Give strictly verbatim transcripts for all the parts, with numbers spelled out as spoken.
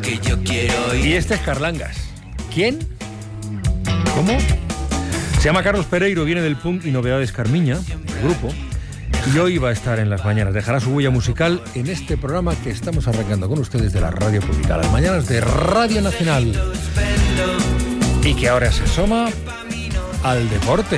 que yo quiero oír. Y este es Carlangas. ¿Quién? ¿Cómo? Se llama Carlos Pereiro, viene del punk y Novedades Carmiña, el grupo, y hoy va a estar en Las Mañanas. Dejará su huella musical en este programa que estamos arrancando con ustedes de la radio pública, Las Mañanas de Radio Nacional, y que ahora se asoma al deporte.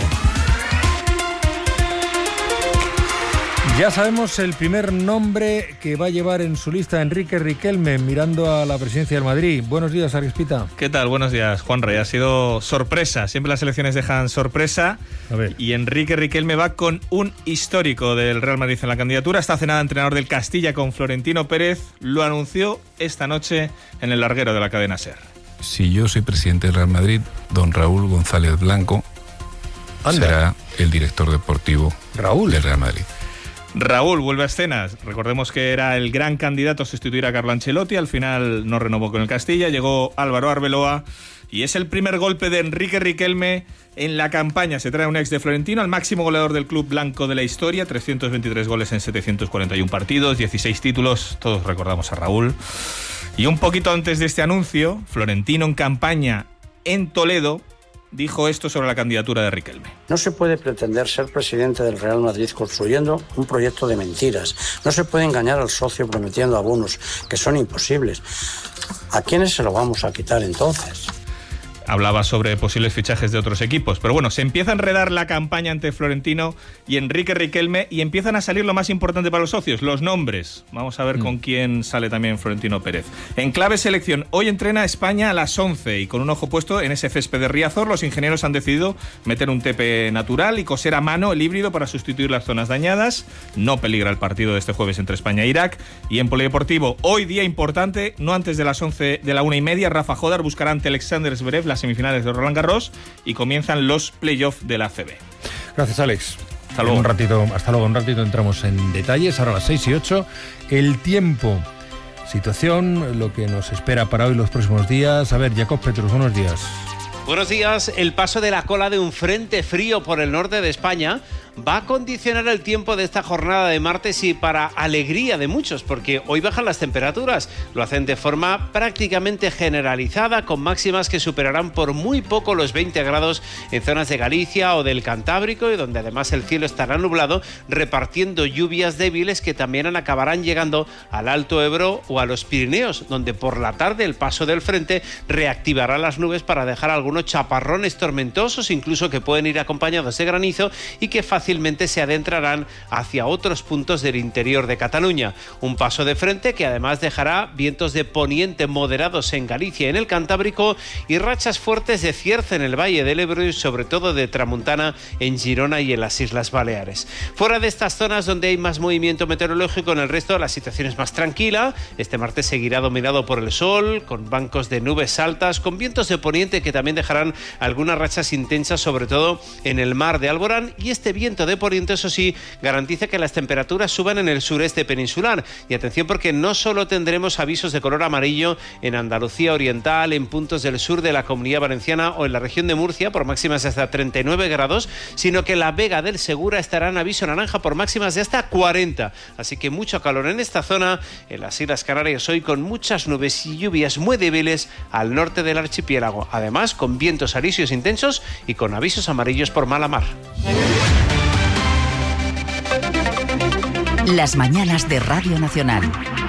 Ya sabemos el primer nombre que va a llevar en su lista Enrique Riquelme, mirando a la presidencia del Madrid. Buenos días, Arispita. ¿Qué tal? Buenos días, Juanre. Ha sido sorpresa. Siempre las elecciones dejan sorpresa. A ver. Y Enrique Riquelme va con un histórico del Real Madrid en la candidatura. Está cenada entrenador del Castilla con Florentino Pérez. Lo anunció esta noche en el larguero de la cadena SER. Si yo soy presidente del Real Madrid, don Raúl González Blanco Anda. será el director deportivo Raúl. del Real Madrid. Raúl vuelve a escenas. Recordemos que era el gran candidato a sustituir a Carlo Ancelotti. Al final no renovó con el Castilla. Llegó Álvaro Arbeloa y es el primer golpe de Enrique Riquelme en la campaña. Se trae un ex de Florentino, al máximo goleador del club blanco de la historia. trescientos veintitrés goles en setecientos cuarenta y uno partidos, dieciséis títulos. Todos recordamos a Raúl. Y un poquito antes de este anuncio, Florentino en campaña en Toledo dijo esto sobre la candidatura de Riquelme. No se puede pretender ser presidente del Real Madrid construyendo un proyecto de mentiras. No se puede engañar al socio prometiendo abonos que son imposibles. ¿A quiénes se lo vamos a quitar entonces? Hablaba sobre posibles fichajes de otros equipos. Pero bueno, se empieza a enredar la campaña ante Florentino y Enrique Riquelme y empiezan a salir lo más importante para los socios, los nombres. Vamos a ver mm. con quién sale también Florentino Pérez. En clave selección, hoy entrena España a las once y con un ojo puesto en ese césped de Riazor, los ingenieros han decidido meter un tepe natural y coser a mano el híbrido para sustituir las zonas dañadas. No peligra el partido de este jueves entre España e Irak. Y en polideportivo, hoy día importante, no antes de las once de la una y media, Rafa Jodar buscará ante Alexander Zverev las semifinales de Roland Garros y comienzan los playoffs de la A C B. Gracias, Alex. Hasta luego. Un ratito, hasta luego. Un ratito entramos en detalles. Ahora a las seis y ocho. El tiempo. Situación, lo que nos espera para hoy los próximos días. A ver, Jacob Petrus, buenos días. Buenos días. El paso de la cola de un frente frío por el norte de España va a condicionar el tiempo de esta jornada de martes y para alegría de muchos, porque hoy bajan las temperaturas. Lo hacen de forma prácticamente generalizada, con máximas que superarán por muy poco los veinte grados en zonas de Galicia o del Cantábrico, y donde además el cielo estará nublado, repartiendo lluvias débiles que también acabarán llegando al Alto Ebro o a los Pirineos, donde por la tarde el paso del frente reactivará las nubes para dejar algunos chaparrones tormentosos, incluso que pueden ir acompañados de granizo y que fácilmente se adentrarán hacia otros puntos del interior de Cataluña. Un paso de frente que además dejará vientos de poniente moderados en Galicia y en el Cantábrico y rachas fuertes de cierzo en el Valle del Ebro y sobre todo de tramuntana en Girona y en las Islas Baleares. Fuera de estas zonas donde hay más movimiento meteorológico, en el resto la situación es más tranquila. Este martes seguirá dominado por el sol, con bancos de nubes altas, con vientos de poniente que también dejarán algunas rachas intensas, sobre todo en el mar de Alborán, y este viento de poniente, eso sí, garantiza que las temperaturas suban en el sureste peninsular. Y atención, porque no solo tendremos avisos de color amarillo en Andalucía Oriental, en puntos del sur de la Comunidad Valenciana o en la región de Murcia por máximas de hasta treinta y nueve grados, sino que la Vega del Segura estará en aviso naranja por máximas de hasta cuarenta. Así que mucho calor en esta zona. En las Islas Canarias hoy con muchas nubes y lluvias muy débiles al norte del archipiélago. Además, con vientos alisios intensos y con avisos amarillos por mala mar. Las mañanas de Radio Nacional.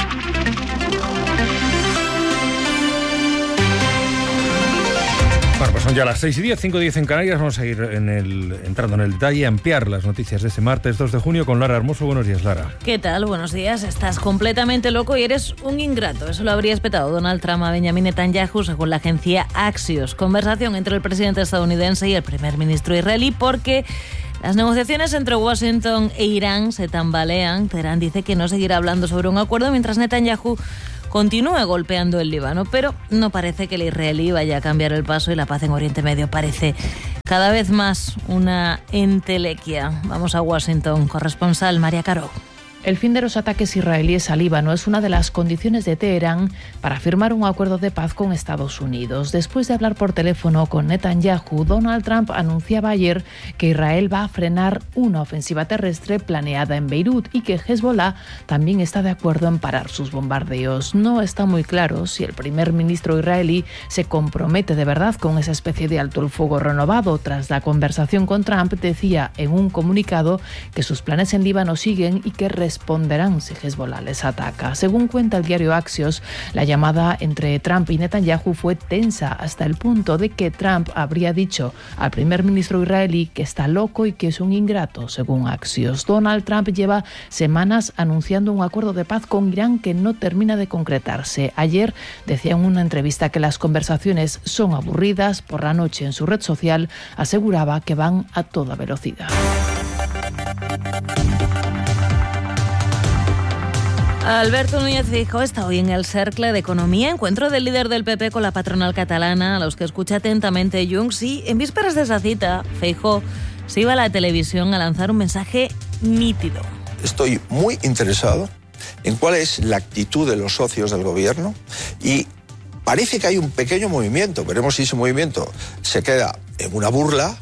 Bueno, pues son ya las seis y diez, cinco y diez en Canarias. Vamos a ir en el, entrando en el detalle, a ampliar las noticias de este martes dos de junio con Lara Hermoso. Buenos días, Lara. ¿Qué tal? Buenos días. Estás completamente loco y eres un ingrato. Eso lo habría espetado Donald Trump a Benjamin Netanyahu, según la agencia Axios. Conversación entre el presidente estadounidense y el primer ministro israelí, porque las negociaciones entre Washington e Irán se tambalean. Teherán dice que no seguirá hablando sobre un acuerdo mientras Netanyahu continúe golpeando el Líbano, pero no parece que el israelí vaya a cambiar el paso y la paz en Oriente Medio parece cada vez más una entelequia. Vamos a Washington, corresponsal María Caro. El fin de los ataques israelíes al Líbano es una de las condiciones de Teherán para firmar un acuerdo de paz con Estados Unidos. Después de hablar por teléfono con Netanyahu, Donald Trump anunciaba ayer que Israel va a frenar una ofensiva terrestre planeada en Beirut y que Hezbollah también está de acuerdo en parar sus bombardeos. No está muy claro si el primer ministro israelí se compromete de verdad con esa especie de alto el fuego renovado. Tras la conversación con Trump, decía en un comunicado que sus planes en Líbano siguen y que responderán si Hezbollah les ataca. Según cuenta el diario Axios, la llamada entre Trump y Netanyahu fue tensa hasta el punto de que Trump habría dicho al primer ministro israelí que está loco y que es un ingrato, según Axios. Donald Trump lleva semanas anunciando un acuerdo de paz con Irán que no termina de concretarse. Ayer decía en una entrevista que las conversaciones son aburridas. Por la noche en su red social aseguraba que van a toda velocidad. Alberto Núñez Feijóo está hoy en el Cercle de Economía, encuentro del líder del P P con la patronal catalana, a los que escucha atentamente Junts, y en vísperas de esa cita, Feijóo se iba a la televisión a lanzar un mensaje nítido. Estoy muy interesado en cuál es la actitud de los socios del gobierno y parece que hay un pequeño movimiento. Veremos si ese movimiento se queda en una burla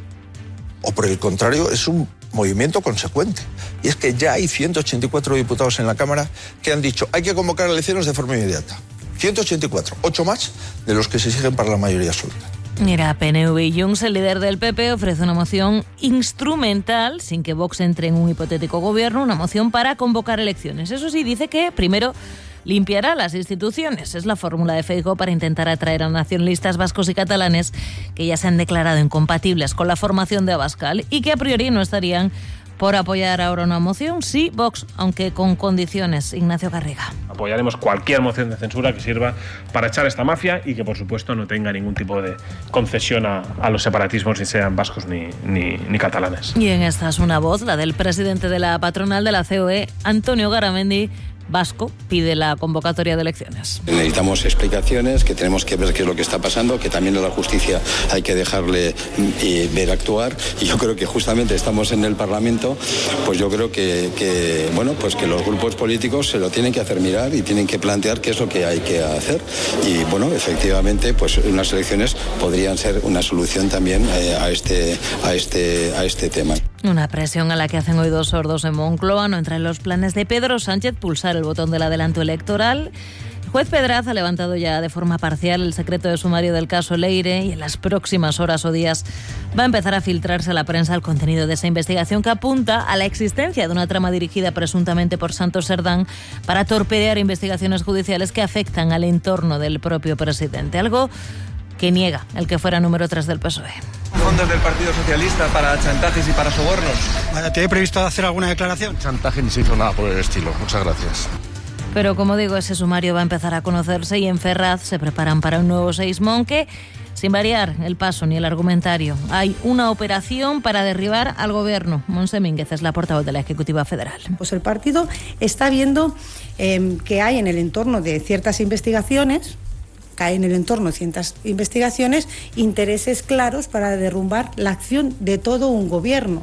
o por el contrario es un movimiento consecuente. Y es que ya hay ciento ochenta y cuatro diputados en la Cámara que han dicho hay que convocar elecciones de forma inmediata. ciento ochenta y cuatro, ocho más de los que se exigen para la mayoría absoluta. Mira, P N V y Junts, el líder del P P, ofrece una moción instrumental, sin que Vox entre en un hipotético gobierno, una moción para convocar elecciones. Eso sí, dice que primero limpiará las instituciones. Es la fórmula de Feijóo para intentar atraer a nacionalistas vascos y catalanes que ya se han declarado incompatibles con la formación de Abascal y que a priori no estarían por apoyar ahora una moción. Sí, Vox, aunque con condiciones. Ignacio Garriga. Apoyaremos cualquier moción de censura que sirva para echar esta mafia y que, por supuesto, no tenga ningún tipo de concesión a, a los separatismos, ni sean vascos ni, ni, ni catalanes. Y en esta es una voz, la del presidente de la patronal de la C O E, Antonio Garamendi, vasco, pide la convocatoria de elecciones. Necesitamos explicaciones, que tenemos que ver qué es lo que está pasando, que también a la justicia hay que dejarle y ver actuar, y yo creo que justamente estamos en el Parlamento, pues yo creo que, que bueno, pues que los grupos políticos se lo tienen que hacer mirar y tienen que plantear qué es lo que hay que hacer, y bueno, efectivamente, pues unas elecciones podrían ser una solución también eh, a este a este a este tema. Una presión a la que hacen oídos sordos en Moncloa. No entra en los planes de Pedro Sánchez pulsar el botón del adelanto electoral. El juez Pedraz ha levantado ya de forma parcial el secreto de sumario del caso Leire y en las próximas horas o días va a empezar a filtrarse a la prensa el contenido de esa investigación que apunta a la existencia de una trama dirigida presuntamente por Santos Serdán para torpedear investigaciones judiciales que afectan al entorno del propio presidente. Algo que niega el que fuera número tres del P S O E. ¿Fondos del Partido Socialista para chantajes y para sobornos? ¿Tiene previsto hacer alguna declaración? Chantaje ni se hizo nada por el estilo. Muchas gracias. Pero como digo, ese sumario va a empezar a conocerse y en Ferraz se preparan para un nuevo seismón que, sin variar el paso ni el argumentario, hay una operación para derribar al gobierno. Montse Mínguez es la portavoz de la Ejecutiva Federal. Pues el partido está viendo eh, que hay en el entorno de ciertas investigaciones cae en el entorno de ciertas investigaciones intereses claros para derrumbar la acción de todo un gobierno.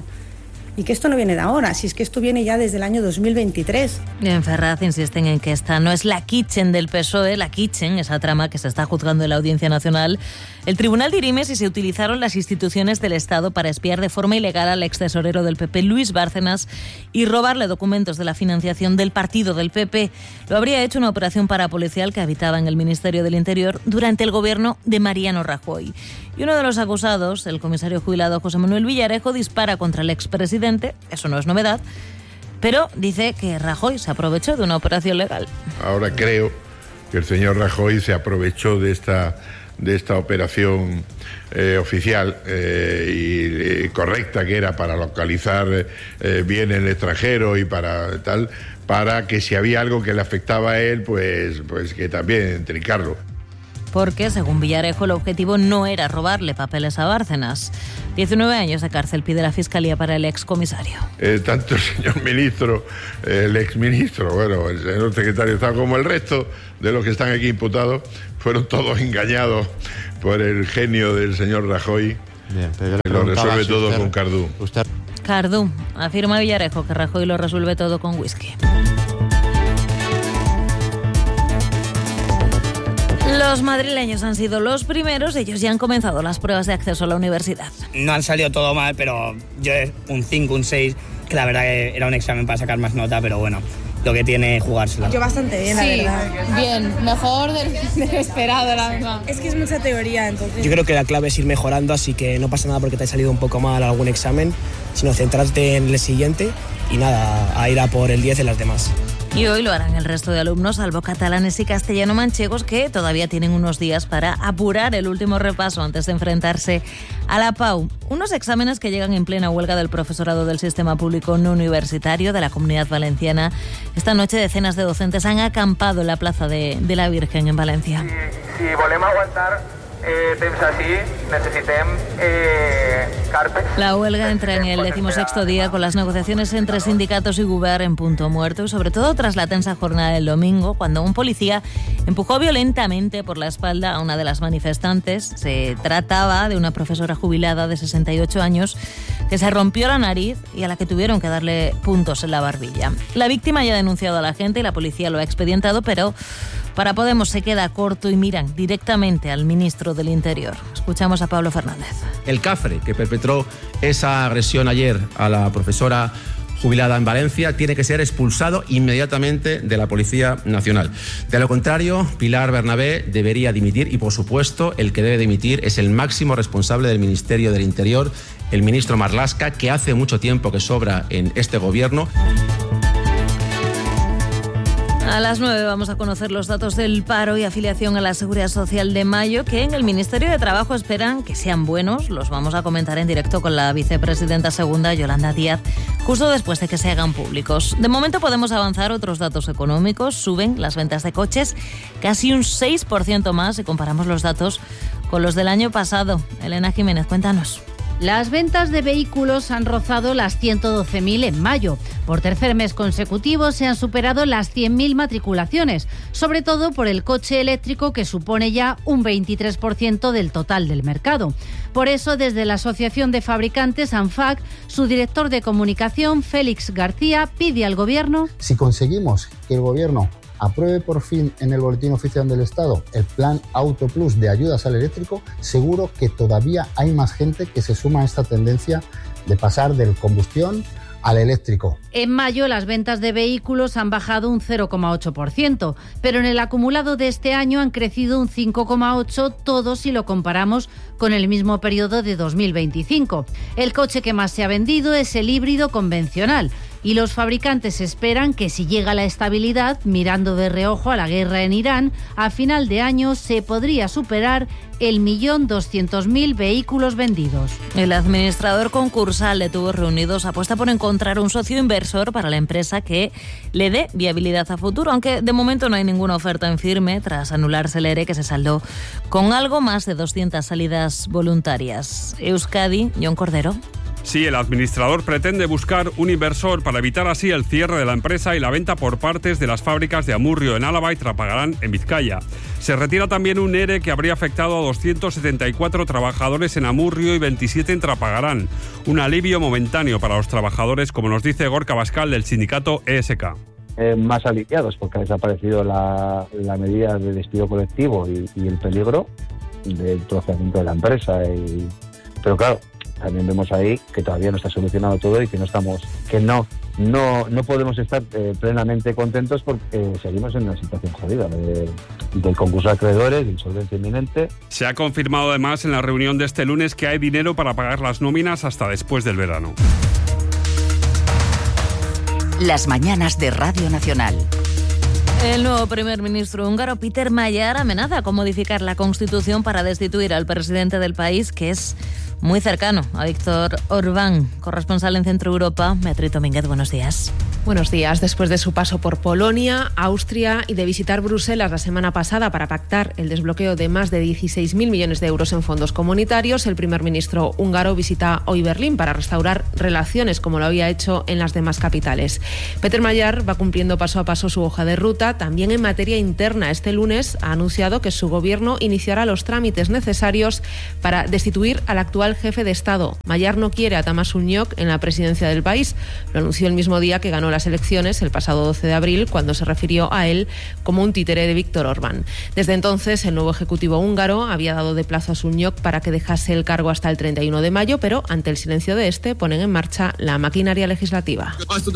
Y que esto no viene de ahora, si es que esto viene ya desde el año dos mil veintitrés. Y en Ferraz insisten en que esta no es la kitchen del P S O E, la kitchen, esa trama que se está juzgando en la Audiencia Nacional. El tribunal dirime si se utilizaron las instituciones del Estado para espiar de forma ilegal al ex tesorero del P P, Luis Bárcenas, y robarle documentos de la financiación del partido del P P. Lo habría hecho una operación parapolicial que habitaba en el Ministerio del Interior durante el gobierno de Mariano Rajoy. Y uno de los acusados, el comisario jubilado José Manuel Villarejo, dispara contra el expresidente, eso no es novedad, pero dice que Rajoy se aprovechó de una operación legal. Ahora creo que el señor Rajoy se aprovechó de esta, de esta operación eh, oficial eh, y, y correcta que era para localizar eh, bien en el extranjero y para tal, para que si había algo que le afectaba a él, pues, pues que también trincarlo. Porque, según Villarejo, el objetivo no era robarle papeles a Bárcenas. diecinueve años de cárcel pide la Fiscalía para el excomisario. Eh, tanto el señor ministro, el exministro, bueno, el señor secretario de Estado, como el resto de los que están aquí imputados, fueron todos engañados por el genio del señor Rajoy. Bien, pero que lo resuelve todo usted, con Cardú. Usted... Cardú. Afirma Villarejo que Rajoy lo resuelve todo con whisky. Los madrileños han sido los primeros, ellos ya han comenzado las pruebas de acceso a la universidad. No han salido todo mal, pero yo un cinco, un seis, que la verdad que era un examen para sacar más nota, pero bueno, lo que tiene jugársela. Yo bastante bien, la sí, verdad. Bien, mejor de lo esperado, la verdad. Es que es mucha teoría, entonces. Yo creo que la clave es ir mejorando, así que no pasa nada porque te ha salido un poco mal algún examen, sino centrarte en el siguiente y nada, a ir a por el diez en las demás. Y hoy lo harán el resto de alumnos, salvo catalanes y castellano-manchegos, que todavía tienen unos días para apurar el último repaso antes de enfrentarse a la PAU. Unos exámenes que llegan en plena huelga del profesorado del sistema público no universitario de la Comunidad Valenciana. Esta noche decenas de docentes han acampado en la Plaza de, de la Virgen en Valencia. Si, si volem aguantar eh, temps així, necessitem eh, carpes. La huelga entra en el decimosexto día con las negociaciones entre sindicatos y Govern en punto muerto, y sobre todo tras la tensa jornada del domingo, cuando un policía empujó violentamente por la espalda a una de las manifestantes. Se trataba de una profesora jubilada de sesenta y ocho años que se rompió la nariz y a la que tuvieron que darle puntos en la barbilla. La víctima ya ha denunciado a la gente y la policía lo ha expedientado, pero para Podemos se queda corto y miran directamente al ministro del Interior. Escuchamos a Pablo Fernández. El cafre que perpetró esa agresión ayer a la profesora jubilada en Valencia tiene que ser expulsado inmediatamente de la Policía Nacional. De lo contrario, Pilar Bernabé debería dimitir y, por supuesto, el que debe dimitir es el máximo responsable del Ministerio del Interior, el ministro Marlaska, que hace mucho tiempo que sobra en este gobierno. A las nueve vamos a conocer los datos del paro y afiliación a la Seguridad Social de mayo, que en el Ministerio de Trabajo esperan que sean buenos. Los vamos a comentar en directo con la vicepresidenta segunda, Yolanda Díaz, justo después de que se hagan públicos. De momento podemos avanzar otros datos económicos. Suben las ventas de coches casi un seis por ciento más si comparamos los datos con los del año pasado. Elena Jiménez, cuéntanos. Las ventas de vehículos han rozado las ciento doce mil en mayo. Por tercer mes consecutivo se han superado las cien mil matriculaciones, sobre todo por el coche eléctrico, que supone ya un veintitrés por ciento del total del mercado. Por eso, desde la Asociación de Fabricantes, ANFAC, su director de comunicación, Félix García, pide al Gobierno... Si conseguimos que el Gobierno apruebe por fin en el Boletín Oficial del Estado el Plan Auto Plus de ayudas al eléctrico, seguro que todavía hay más gente que se suma a esta tendencia de pasar del combustión al eléctrico. En mayo las ventas de vehículos han bajado un cero coma ocho por ciento, pero en el acumulado de este año han crecido un cinco coma ocho por ciento, todo si lo comparamos con el mismo periodo de dos mil veinticinco. El coche que más se ha vendido es el híbrido convencional, y los fabricantes esperan que, si llega la estabilidad, mirando de reojo a la guerra en Irán, a final de año se podría superar el millón doscientos mil vehículos vendidos. El administrador concursal de Tubos Reunidos apuesta por encontrar un socio inversor para la empresa que le dé viabilidad a futuro, aunque de momento no hay ninguna oferta en firme tras anularse el ERE, que se saldó con algo más de doscientas salidas voluntarias. Euskadi, Jon Cordero. Sí, el administrador pretende buscar un inversor para evitar así el cierre de la empresa y la venta por partes de las fábricas de Amurrio en Álava y Trapagarán en Vizcaya. Se retira también un ERE que habría afectado a doscientos setenta y cuatro trabajadores en Amurrio y veintisiete en Trapagarán. Un alivio momentáneo para los trabajadores, como nos dice Gorka Bascal del sindicato E S K. Eh, más aliviados porque ha desaparecido la, la medida de despido colectivo y, y el peligro del procesamiento de la empresa. Y, pero claro, también vemos ahí que todavía no está solucionado todo y que no estamos, que no, no, no podemos estar eh, plenamente contentos porque seguimos en una situación jodida de, del concurso de acreedores, de insolvencia inminente. Se ha confirmado además en la reunión de este lunes que hay dinero para pagar las nóminas hasta después del verano. Las mañanas de Radio Nacional. El nuevo primer ministro húngaro, Peter Magyar, amenaza con modificar la Constitución para destituir al presidente del país, que es muy cercano a Víctor Orbán. Corresponsal en Centro Europa, Beatriz Domínguez, buenos días. Buenos días. Después de su paso por Polonia, Austria y de visitar Bruselas la semana pasada para pactar el desbloqueo de más de dieciséis mil millones de euros en fondos comunitarios, el primer ministro húngaro visita hoy Berlín para restaurar relaciones como lo había hecho en las demás capitales. Peter Mayer va cumpliendo paso a paso su hoja de ruta. También en materia interna, este lunes ha anunciado que su gobierno iniciará los trámites necesarios para destituir al actual jefe de Estado. Mayer no quiere a Tamás Unyok en la presidencia del país. Lo anunció el mismo día que ganó las elecciones el pasado doce de abril, cuando se refirió a él como un títere de Víktor Orbán. Desde entonces, el nuevo ejecutivo húngaro había dado de plazo a Sunyok para que dejase el cargo hasta el treinta y uno de mayo, pero ante el silencio de este ponen en marcha la maquinaria legislativa.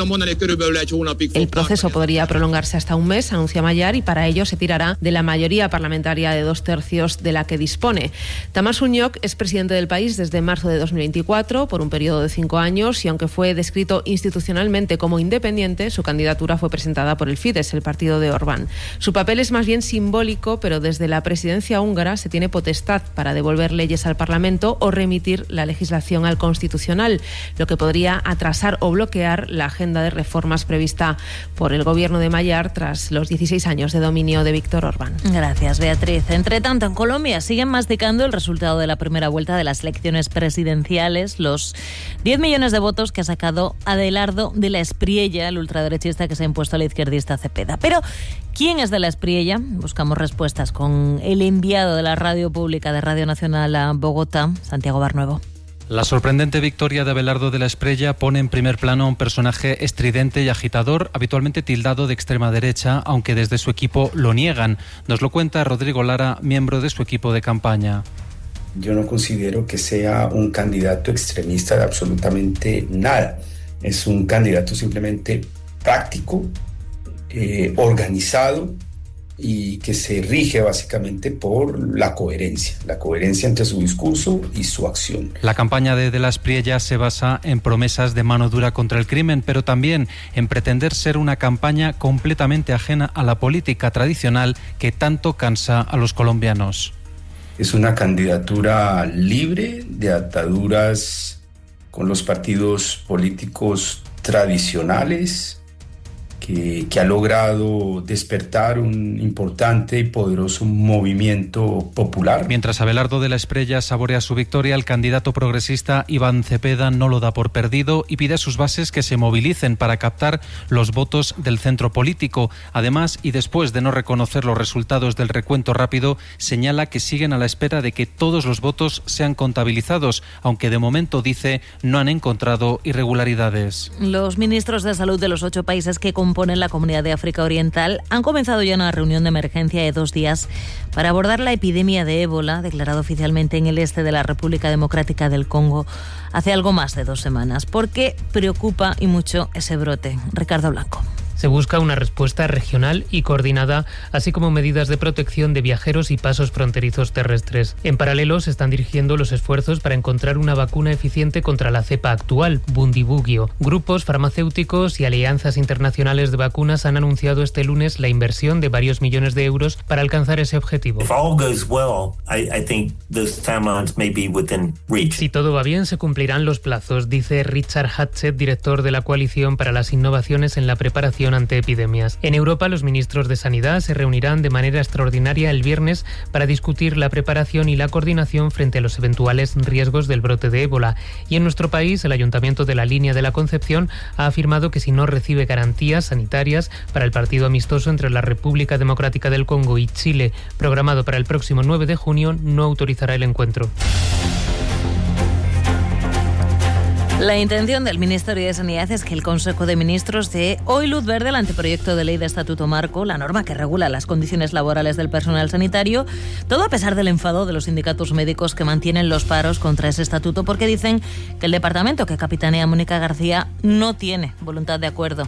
El proceso podría prolongarse hasta un mes, anuncia Mayer, y para ello se tirará de la mayoría parlamentaria de dos tercios de la que dispone. Tamás Unyok es presidente del país desde marzo de dos mil veinticuatro por un periodo de cinco años y aunque fue descrito institucionalmente como independiente, su candidatura fue presentada por el Fidesz, el partido de Orbán. Su papel es más bien simbólico, pero desde la presidencia húngara se tiene potestad para devolver leyes al Parlamento o remitir la legislación al Constitucional, lo que podría atrasar o bloquear la agenda de reformas prevista por el gobierno de Mayer tras los dieciséis años de dominio de Víktor Orbán. Gracias, Beatriz. Entre tanto, en Colombia siguen masticando el resultado de la primera vuelta de las elecciones presidenciales, los diez millones de votos que ha sacado Adelardo de la Espriella, el ultraderechista que se ha impuesto a la izquierdista Cepeda. Pero, ¿quién es de la Espriella? Buscamos respuestas con el enviado de la radio pública de Radio Nacional a Bogotá, Santiago Barnuevo. La sorprendente victoria de Abelardo de la Espriella pone en primer plano a un personaje estridente y agitador, habitualmente tildado de extrema derecha, aunque desde su equipo lo niegan. Nos lo cuenta Rodrigo Lara, miembro de su equipo de campaña. Yo no considero que sea un candidato extremista de absolutamente nada. Es un candidato simplemente práctico, eh, organizado y que se rige básicamente por la coherencia, la coherencia entre su discurso y su acción. La campaña de De la Espriella se basa en promesas de mano dura contra el crimen, pero también en pretender ser una campaña completamente ajena a la política tradicional que tanto cansa a los colombianos. Es una candidatura libre de ataduras con los partidos políticos tradicionales, que, que ha logrado despertar un importante y poderoso movimiento popular. Mientras Abelardo de la Espriella saborea su victoria, el candidato progresista Iván Cepeda no lo da por perdido y pide a sus bases que se movilicen para captar los votos del centro político. Además, y después de no reconocer los resultados del recuento rápido, señala que siguen a la espera de que todos los votos sean contabilizados, aunque de momento, dice, no han encontrado irregularidades. Los ministros de salud de los ocho países que componen la Comunidad de África Oriental han comenzado ya una reunión de emergencia de dos días para abordar la epidemia de ébola, declarada oficialmente en el este de la República Democrática del Congo hace algo más de dos semanas, porque preocupa y mucho ese brote. Ricardo Blanco. Se busca una respuesta regional y coordinada, así como medidas de protección de viajeros y pasos fronterizos terrestres. En paralelo, se están dirigiendo los esfuerzos para encontrar una vacuna eficiente contra la cepa actual, Bundibugyo. Grupos farmacéuticos y alianzas internacionales de vacunas han anunciado este lunes la inversión de varios millones de euros para alcanzar ese objetivo. Si todo va bien, se cumplirán los plazos, dice Richard Hatchett, director de la Coalición para las Innovaciones en la Preparación ante epidemias. En Europa, los ministros de Sanidad se reunirán de manera extraordinaria el viernes para discutir la preparación y la coordinación frente a los eventuales riesgos del brote de ébola. Y en nuestro país, el Ayuntamiento de la Línea de la Concepción ha afirmado que si no recibe garantías sanitarias para el partido amistoso entre la República Democrática del Congo y Chile, programado para el próximo nueve de junio, no autorizará el encuentro. La intención del Ministerio de Sanidad es que el Consejo de Ministros dé hoy luz verde al anteproyecto de ley de Estatuto Marco, la norma que regula las condiciones laborales del personal sanitario, todo a pesar del enfado de los sindicatos médicos que mantienen los paros contra ese estatuto porque dicen que el departamento que capitanea Mónica García no tiene voluntad de acuerdo.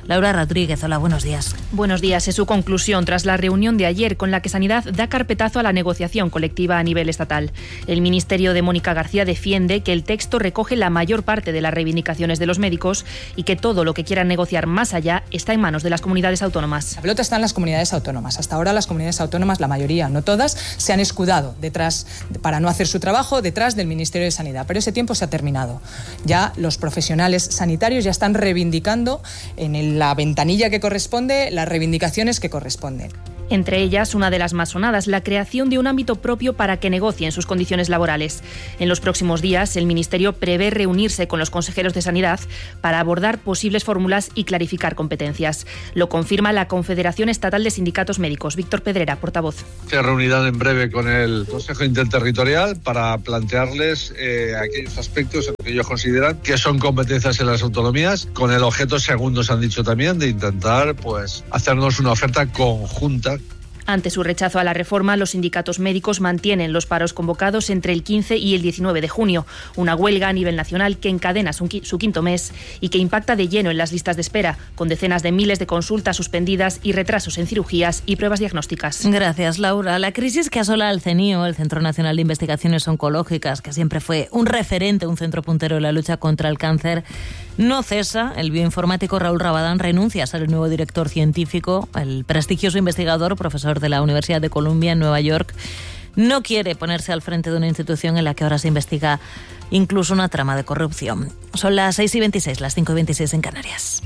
Laura Rodríguez, hola, buenos días. Buenos días. Es su conclusión tras la reunión de ayer con la que Sanidad da carpetazo a la negociación colectiva a nivel estatal. El Ministerio de Mónica García defiende que el texto recoge la mayor parte de las reivindicaciones de los médicos y que todo lo que quieran negociar más allá está en manos de las comunidades autónomas. La pelota está en las comunidades autónomas. Hasta ahora las comunidades autónomas, la mayoría, no todas, se han escudado detrás, para no hacer su trabajo, detrás del Ministerio de Sanidad. Pero ese tiempo se ha terminado. Ya los profesionales sanitarios ya están reivindicando en el la ventanilla que corresponde, las reivindicaciones que corresponden. Entre ellas, una de las más sonadas, la creación de un ámbito propio para que negocien sus condiciones laborales. En los próximos días, el Ministerio prevé reunirse con los consejeros de Sanidad para abordar posibles fórmulas y clarificar competencias. Lo confirma la Confederación Estatal de Sindicatos Médicos. Víctor Pedrera, portavoz. Se reunirán en breve con el Consejo Interterritorial para plantearles eh, aquellos aspectos que ellos consideran que son competencias en las autonomías, con el objeto, según nos han dicho también, de intentar pues hacernos una oferta conjunta. Ante su rechazo a la reforma, los sindicatos médicos mantienen los paros convocados entre el quince y el diecinueve de junio, una huelga a nivel nacional que encadena su, su quinto mes y que impacta de lleno en las listas de espera, con decenas de miles de consultas suspendidas y retrasos en cirugías y pruebas diagnósticas. Gracias, Laura. La crisis que asola al CENIO, el Centro Nacional de Investigaciones Oncológicas, que siempre fue un referente, un centro puntero en la lucha contra el cáncer, no cesa. El bioinformático Raúl Rabadán renuncia a ser el nuevo director científico. El prestigioso investigador, profesor de la Universidad de Columbia en Nueva York, no quiere ponerse al frente de una institución en la que ahora se investiga incluso una trama de corrupción. Son las seis y veintiséis, las cinco y veintiséis en Canarias.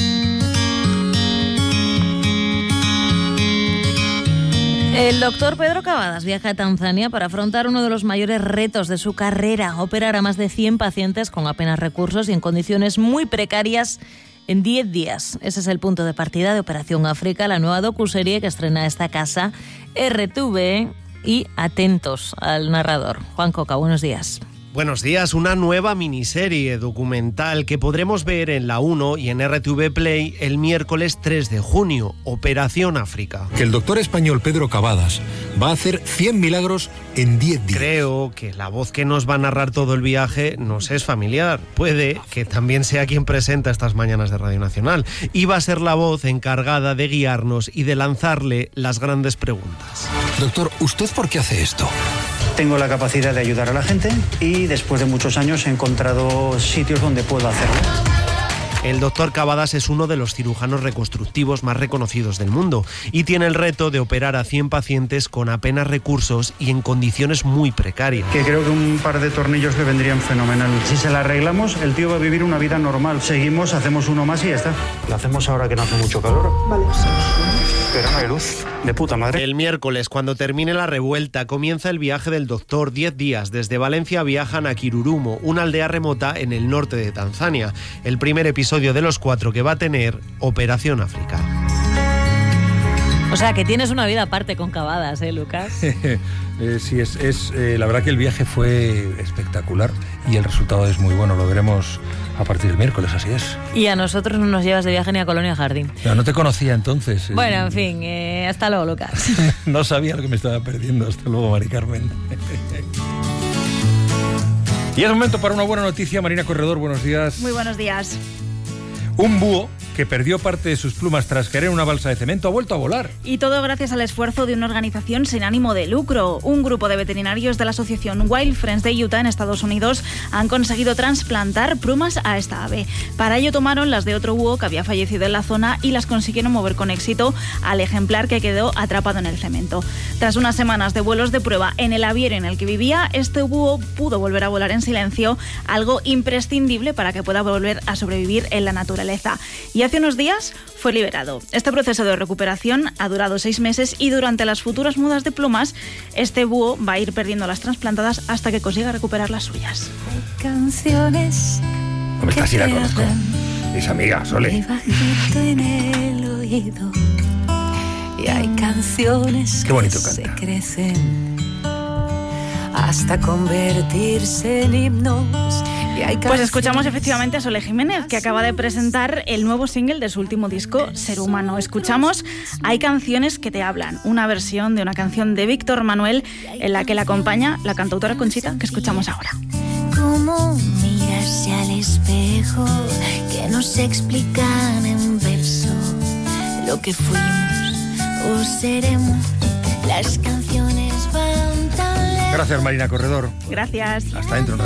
El doctor Pedro Cavadas viaja a Tanzania para afrontar uno de los mayores retos de su carrera, operar a más de cien pacientes con apenas recursos y en condiciones muy precarias en diez días. Ese es el punto de partida de Operación África, la nueva docuserie que estrena esta casa, R T V, y atentos al narrador. Juan Coca, buenos días. Buenos días, una nueva miniserie documental que podremos ver en La uno y en R T V Play el miércoles tres de junio, Operación África. Que el doctor español Pedro Cavadas va a hacer cien milagros en diez días. Creo que la voz que nos va a narrar todo el viaje nos es familiar. Puede que también sea quien presenta estas mañanas de Radio Nacional. Y va a ser la voz encargada de guiarnos y de lanzarle las grandes preguntas. Doctor, ¿usted por qué hace esto? Tengo la capacidad de ayudar a la gente y después de muchos años he encontrado sitios donde puedo hacerlo. El doctor Cavadas es uno de los cirujanos reconstructivos más reconocidos del mundo y tiene el reto de operar a cien pacientes con apenas recursos y en condiciones muy precarias. Que creo que un par de tornillos le vendrían fenomenal. Si se la arreglamos, el tío va a vivir una vida normal. Seguimos, hacemos uno más y ya está. Lo hacemos ahora que no hace mucho calor. Vale. Pero no hay luz. De puta madre. El miércoles, cuando termine la revuelta, comienza el viaje del doctor. Diez días. Desde Valencia viajan a Kirurumo, una aldea remota en el norte de Tanzania. El primer episodio de los cuatro que va a tener Operación África. O sea, que tienes una vida aparte con Cavadas, ¿eh, Lucas? eh, sí, es, es eh, la verdad que el viaje fue espectacular y el resultado es muy bueno. Lo veremos a partir del miércoles, así es. Y a nosotros no nos llevas de viaje ni a Colonia Jardín. No, no te conocía entonces. Bueno, en fin, eh, hasta luego, Lucas. No sabía lo que me estaba perdiendo. Hasta luego, Mari Carmen. Y es momento para una buena noticia. Marina Corredor, buenos días. Muy buenos días. Un búho que perdió parte de sus plumas tras caer en una balsa de cemento ha vuelto a volar. Y todo gracias al esfuerzo de una organización sin ánimo de lucro. Un grupo de veterinarios de la asociación Wild Friends de Utah, en Estados Unidos, han conseguido trasplantar plumas a esta ave. Para ello tomaron las de otro búho que había fallecido en la zona y las consiguieron mover con éxito al ejemplar que quedó atrapado en el cemento. Tras unas semanas de vuelos de prueba en el aviario en el que vivía, este búho pudo volver a volar en silencio, algo imprescindible para que pueda volver a sobrevivir en la naturaleza. Y hace unos días fue liberado. Este proceso de recuperación ha durado seis meses y durante las futuras mudas de plumas, este búho va a ir perdiendo las trasplantadas hasta que consiga recuperar las suyas. Hay canciones. ¿Cómo estás? Sí la conozco. Es amiga, Sole. Bajito en el oído. Y hay canciones Qué bonito que canta. se crecen hasta convertirse en himnos. Pues escuchamos efectivamente a Sole Jiménez, que acaba de presentar el nuevo single de su último disco, Ser Humano. Escuchamos Hay canciones que te hablan, una versión de una canción de Víctor Manuel en la que le acompaña la cantautora Conchita, que escuchamos ahora. Como mirarse al espejo que no se explican en versos. lo que fuimos o seremos. Las canciones van tan lejos. Gracias, Marina Corredor. Gracias. Hasta dentro.